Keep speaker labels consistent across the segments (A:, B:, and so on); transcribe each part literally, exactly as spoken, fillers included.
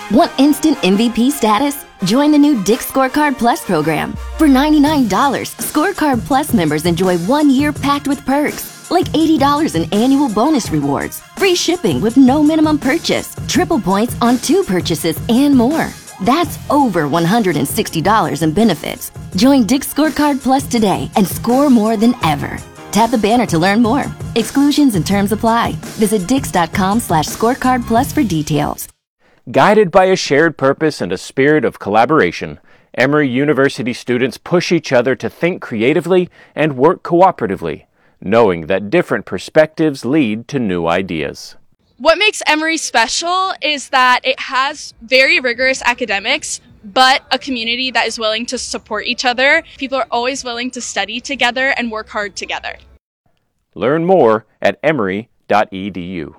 A: Want instant M V P status? Join the new Dick's Scorecard Plus program. For ninety-nine dollars, Scorecard Plus members enjoy one year packed with perks, like eighty dollars in annual bonus rewards, free shipping with no minimum purchase, triple points on two purchases, and more. That's over one hundred sixty dollars in benefits. Join Dick's Scorecard Plus today and score more than ever. Tap the banner to learn more. Exclusions and terms apply. Visit dix.com slash scorecard plus for details.
B: Guided by a shared purpose and a spirit of collaboration, Emory University students push each other to think creatively and work cooperatively, knowing that different perspectives lead to new ideas.
C: What makes Emory special is that it has very rigorous academics, but a community that is willing to support each other. People are always willing to study together and work hard together.
B: Learn more at emory dot e d u.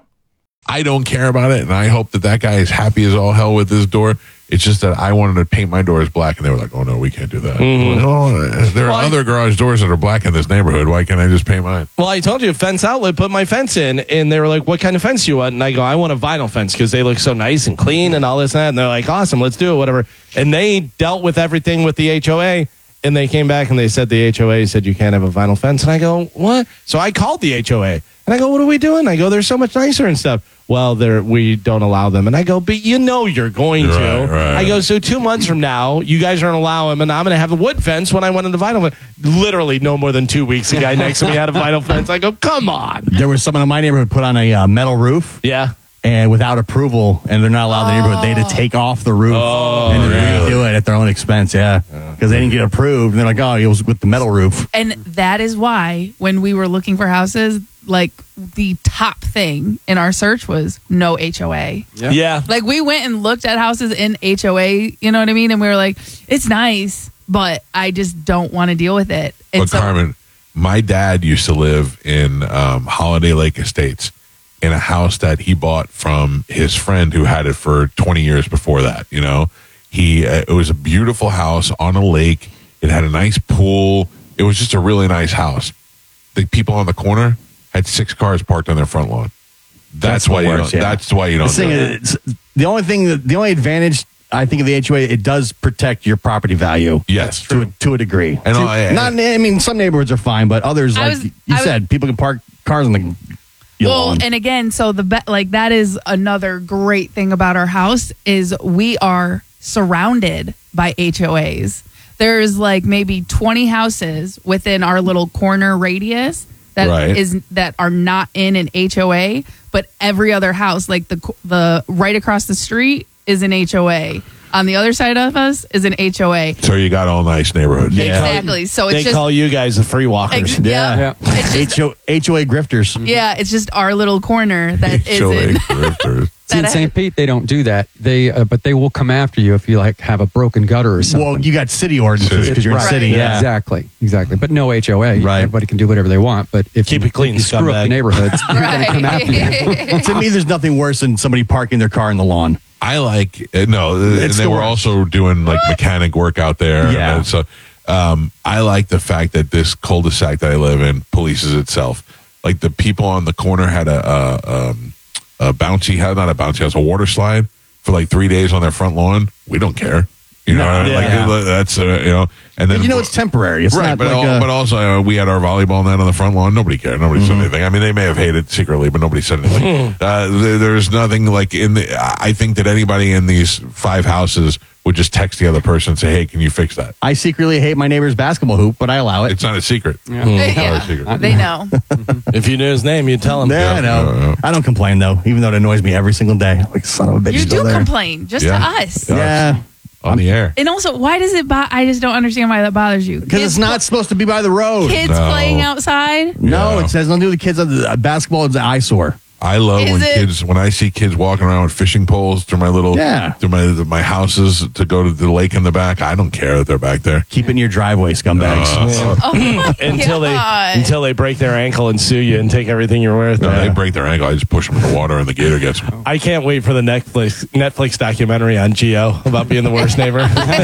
D: I don't care about it, and I hope that that guy is happy as all hell with his door. It's just that I wanted to paint my doors black, and they were like, oh, no, we can't do that. Mm-hmm. Oh, there are well, other garage doors that are black in this neighborhood. Why can't I just paint mine?
E: Well, I told you, Fence Outlet put my fence in, and they were like, what kind of fence do you want? And I go, I want a vinyl fence because they look so nice and clean and all this and that. And they're like, awesome, let's do it, whatever. And they dealt with everything with the H O A, and they came back and they said the H O A said you can't have a vinyl fence. And I go, what? So I called the H O A, and I go, what are we doing? I go, they're so much nicer and stuff. Well, there we don't allow them. And I go, but you know you're going to.
D: Right, right.
E: I go, so two months from now, you guys aren't allowing them, and I'm going to have a wood fence when I went into vinyl fence. Literally no more than two weeks, a guy next to me had a vinyl fence. I go, come on.
F: There was someone in my neighborhood put on a uh, metal roof.
E: Yeah.
F: And without approval, and they're not allowed in the neighborhood, they had to take off the roof
E: oh,
F: and
E: really?
F: redo it at their own expense, yeah. Because they didn't get approved. And they're like, oh, it was with the metal roof.
G: And that is why, when we were looking for houses, like, the top thing in our search was no H O A.
E: Yeah. yeah.
G: Like, we went and looked at houses in H O A, you know what I mean? And we were like, it's nice, but I just don't want to deal with it. And
D: but
G: so-
D: Carmen, my dad used to live in um, Holiday Lake Estates, in a house that he bought from his friend who had it for twenty years before that. You know, he uh, it was a beautiful house on a lake. It had a nice pool. It was just a really nice house. The people on the corner had six cars parked on their front lawn. That's, that's why you worst, don't. Yeah. That's why you don't.
F: The,
D: do
F: is, the only thing, that, the only advantage I think of the H O A, it does protect your property value.
D: Yes,
F: to a, to a degree.
D: And I,
F: not, I mean, some neighborhoods are fine, but others, like
G: was,
F: you
G: I
F: said, was, people can park cars on the.
G: Well, and again, so the be- like that is another great thing about our house is we are surrounded by H O As. There's like maybe twenty houses within our little corner radius that
D: right.
G: is that are not in an H O A, but every other house, like the the right across the street, is an H O A. On the other side of us is an H O A.
D: So you got all nice neighborhoods.
G: Yeah. Exactly. So it's
E: they
G: just,
E: call you guys the free walkers.
G: Ex-
F: yeah.
G: yeah.
F: yeah. H O A grifters.
G: Yeah, it's just our little corner that
D: H O A
G: isn't.
D: grifters.
H: See, in Saint Pete, they don't do that. They, uh, but they will come after you if you like have a broken gutter or something.
F: Well, you got city ordinances because you're in
H: right.
F: city. Yeah,
H: exactly, exactly. But no H O A.
F: Right.
H: Everybody can do whatever they want. But if
E: keep
H: you,
E: it clean,
H: if you screw up the neighborhoods, they're going to come after you.
F: To me, there's nothing worse than somebody parking their car in the lawn.
D: I like uh, no, and
F: It's
D: they
F: the
D: were
F: worst.
D: also doing like mechanic work out there.
F: Yeah.
D: And so um, I like the fact that this cul-de-sac that I live in polices itself. Like the people on the corner had a a, um, a bouncy house, not a bouncy house, a water slide for like three days on their front lawn. We don't care. You know,
F: No,
D: like
F: yeah.
D: that's uh, you know, and then
F: But you know it's temporary. It's
D: right,
F: not
D: but
F: like
D: al-
F: a,
D: but also uh, we had our volleyball net on the front lawn. Nobody cared. Nobody
F: Mm-hmm.
D: said anything. I mean, they may have hated secretly, but nobody said anything. uh, there, there's nothing like in the. I think that anybody in these five houses would just text the other person and say, "Hey, can you fix that?"
F: I secretly hate my neighbor's basketball hoop, but I allow it.
D: It's not a secret.
H: Yeah.
D: It's not
G: Yeah.
D: a secret.
G: They know.
E: If you knew his name, you'd tell him.
F: Yeah, I know.
D: yeah, yeah.
F: I don't complain though, even though it annoys me every single day. Like son of a bitch.
G: You
F: still
G: do
F: there.
G: complain, just
D: Yeah.
G: to us.
D: Yeah.
F: Yeah,
D: On the air.
G: And also, why does it? Bo- I just don't understand why that bothers you.
F: because it's not supposed to be by the road.
G: kids
D: No.
G: playing outside.
F: No,
D: Yeah.
F: it says nothing to do with the kids. Uh, Basketball is an eyesore.
D: I love
G: Is
D: when
G: it-
D: kids when I see kids walking around with fishing poles through my little
F: Yeah.
D: through my my houses to go to the lake in the back. I don't care that they're back there.
F: Keep it in your driveway, scumbags.
D: Uh,
G: Oh my
E: until they
G: God.
E: until they break their ankle and sue you and take everything you're worth.
D: No, they break their ankle. I just push them in the water and the gator gets them.
E: I can't wait for the Netflix Netflix documentary on Geo about being the worst neighbor.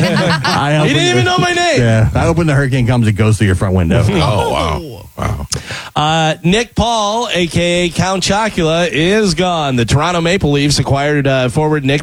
F: I
E: He didn't even know my name.
F: Yeah, I hope when the hurricane comes, it goes through your front window.
D: Oh wow, wow.
E: Uh, Nick Paul, a k a. Count Chocula, is gone. The Toronto Maple Leafs acquired uh, forward Nick